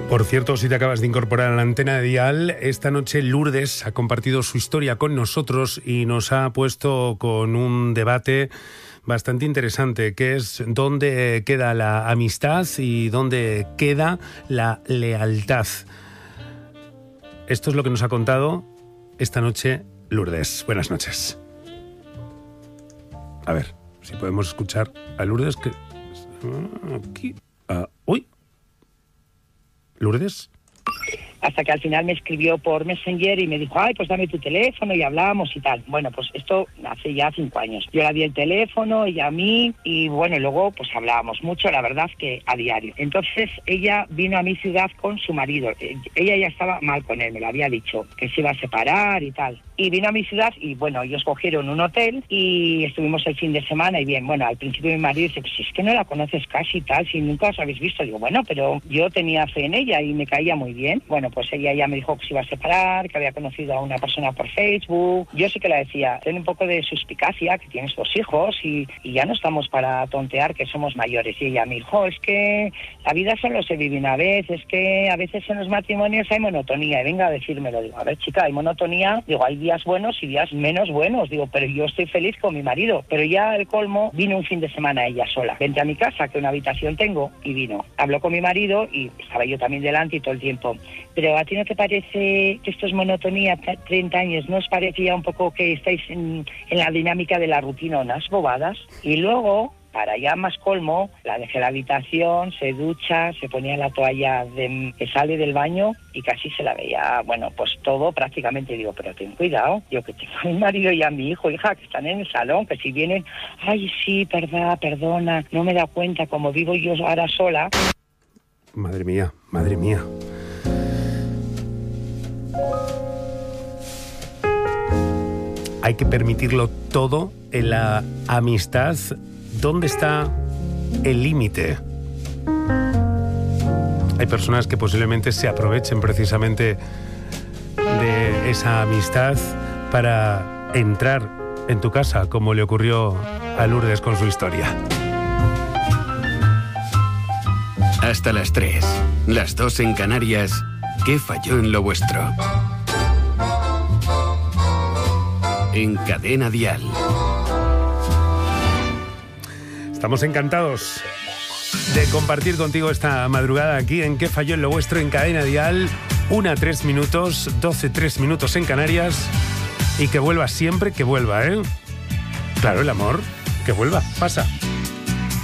Por cierto, si te acabas de incorporar a la antena de Dial, esta noche Lourdes ha compartido su historia con nosotros y nos ha puesto con un debate bastante interesante, que es dónde queda la amistad y dónde queda la lealtad. Esto es lo que nos ha contado esta noche Lourdes. Buenas noches. A ver, si podemos escuchar a Lourdes, que aquí. ¡Uy! ¿Lourdes? Hasta que al final me escribió por Messenger y me dijo, ay, pues dame tu teléfono y hablamos y tal. Bueno, pues esto hace ya 5 años. Yo le di el teléfono, ella a mí, y bueno, luego pues hablábamos mucho, la verdad que a diario. Entonces ella vino a mi ciudad con su marido. Ella ya estaba mal con él, me lo había dicho, que se iba a separar y tal. Y vino a mi ciudad y bueno, ellos cogieron un hotel y estuvimos el fin de semana y bien, bueno, al principio mi marido dice, pues si es que no la conoces casi y tal, si nunca os habéis visto. Digo, bueno, pero yo tenía fe en ella y me caía muy bien. Bueno, pues ella ya me dijo que se iba a separar, que había conocido a una persona por Facebook. Yo sí que la decía, ten un poco de suspicacia, que tienes 2 hijos y ya no estamos para tontear, que somos mayores. Y ella me dijo, es que la vida solo se vive una vez, es que a veces en los matrimonios hay monotonía. Y venga a decírmelo. Digo, a ver, chica, hay monotonía. Digo, hay días buenos y días menos buenos. Digo, pero yo estoy feliz con mi marido. Pero ya el colmo, vino un fin de semana ella sola. Vente a mi casa, que una habitación tengo, y vino. Habló con mi marido y estaba yo también delante y todo el tiempo. Pero ¿a ti no te parece que esto es monotonía? 30 años, ¿no os parece ya un poco que estáis en la dinámica de la rutina, unas bobadas? Y luego, para ya más colmo, la dejé en la habitación, se ducha, se ponía la toalla que sale del baño y casi se la veía, bueno, pues todo prácticamente. Digo, pero ten cuidado, yo que tengo a mi marido y a mi hijo, hija, que están en el salón, que si vienen, ay, sí, perdona, no me da cuenta, como vivo yo ahora sola. Madre mía, madre mía. Hay que permitirlo todo en la amistad. ¿Dónde está el límite? Hay personas que posiblemente se aprovechen precisamente de esa amistad para entrar en tu casa, como le ocurrió a Lourdes con su historia. Hasta las 3, las 2 en Canarias. ¿Qué falló en lo vuestro? En Cadena Dial. Estamos encantados de compartir contigo esta madrugada aquí en ¿Qué falló en lo vuestro? En Cadena Dial. 1:03 minutos, 12:03 minutos en Canarias. Y que vuelva siempre, que vuelva, ¿eh? Claro, el amor, que vuelva, pasa.